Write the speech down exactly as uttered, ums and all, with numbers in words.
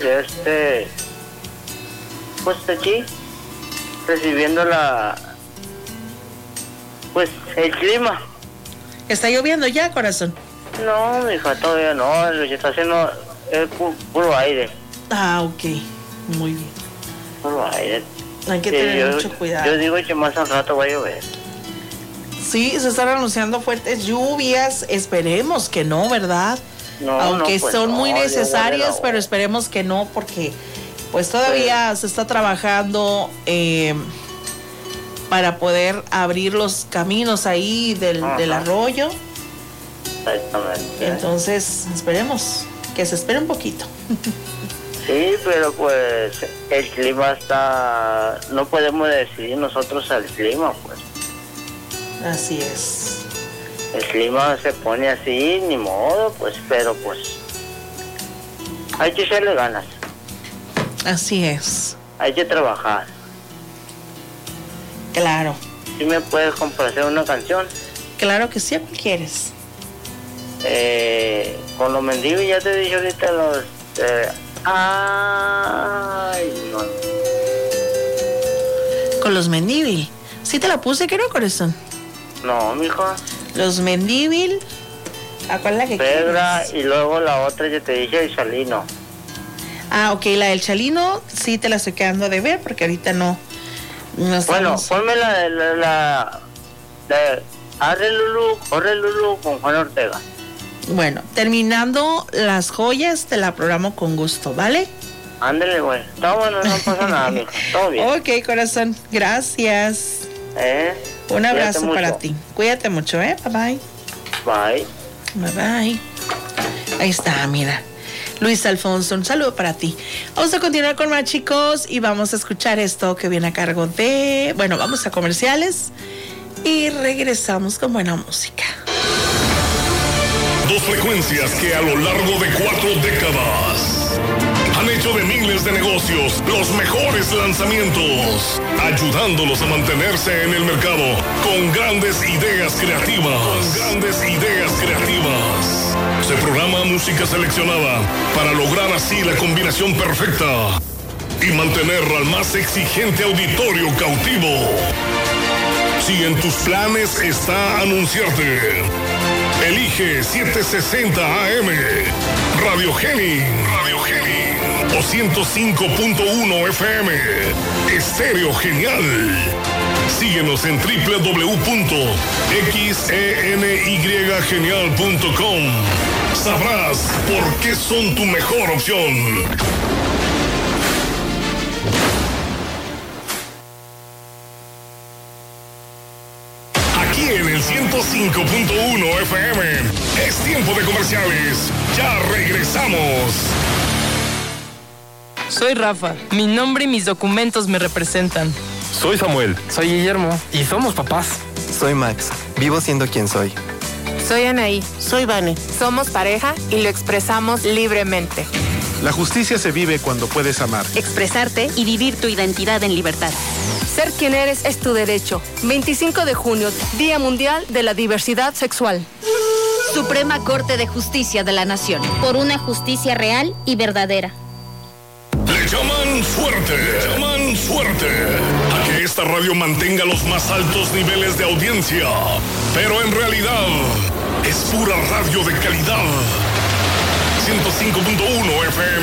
este, pues aquí, recibiendo la, pues el clima. ¿Está lloviendo ya, corazón? No, mija, todavía no, lo que está haciendo es pu- puro aire. Ah, ok, muy bien. Puro aire. Hay que Sí, tener yo, mucho cuidado. Yo digo que más al rato va a llover. Sí, se están anunciando fuertes lluvias, esperemos que no, ¿verdad? No, Aunque no, pues son no, muy Dios necesarias, guarde la pero esperemos que no, porque pues todavía Sí. se está trabajando eh, para poder abrir los caminos ahí del, Ajá. del arroyo. Exactamente. Entonces, esperemos que se espere un poquito. Sí, pero pues el clima está... No podemos decidir nosotros al clima, pues. Así es. El clima se pone así, ni modo, pues, pero pues... Hay que echarle ganas, Así es. hay que trabajar. Claro. ¿Sí me puedes complacer una canción? Claro que sí, ¿a cuál quieres? Eh, con los mendigos ya te dije ahorita los... Eh, ay, no. Con los Mendívil. Sí te la puse, creo, corazón. No, mijo. Los Mendívil. ¿A cuál es la que Pedra quieres? y luego la otra que te dije, el Salino. Ah, ok, la del Chalino sí te la estoy quedando de ver porque ahorita no. no Bueno, estamos... ponme la, la, la, la Arre Lulú, Corre Lulú con Juan Ortega. Bueno, terminando las joyas te la programo con gusto, ¿vale? Ándale, güey. Está bueno, no pasa nada, mijo. Todo bien. Ok, corazón, gracias. ¿Eh? Un abrazo Cuídate para mucho. ti. Cuídate mucho, ¿eh? Bye bye. Bye. Bye bye. Ahí está, mira. Luis Alfonso, un saludo para ti. Vamos a continuar con más, chicos, y vamos a escuchar esto que viene a cargo de... Bueno, vamos a comerciales y regresamos con buena música. Dos frecuencias que a lo largo de cuatro décadas han hecho de miles de negocios los mejores lanzamientos, ayudándolos a mantenerse en el mercado con grandes ideas creativas. Con grandes ideas creativas. Se programa música seleccionada para lograr así la combinación perfecta y mantener al más exigente auditorio cautivo. Si en tus planes está anunciarte, elige setecientos sesenta A M, Radio Geni, Radio Geni, o ciento cinco punto uno F M, Estéreo Genial. Síguenos en doble u doble u doble u punto xenygenial punto com. Sabrás por qué son tu mejor opción. Aquí en el ciento cinco punto uno F M es tiempo de comerciales. Ya regresamos. Soy Rafa. Mi nombre y mis documentos me representan. Soy Samuel. Soy Guillermo. Y somos papás. Soy Max. Vivo siendo quien soy. Soy Anaí. Soy Vane. Somos pareja y lo expresamos libremente. La justicia se vive cuando puedes amar, expresarte y vivir tu identidad en libertad. Ser quien eres es tu derecho. veinticinco de junio, Día Mundial de la Diversidad Sexual. Suprema Corte de Justicia de la Nación. Por una justicia real y verdadera. Le llaman suerte, le llaman suerte a que esta radio mantenga los más altos niveles de audiencia. Pero en realidad es pura radio de calidad. ciento cinco punto uno F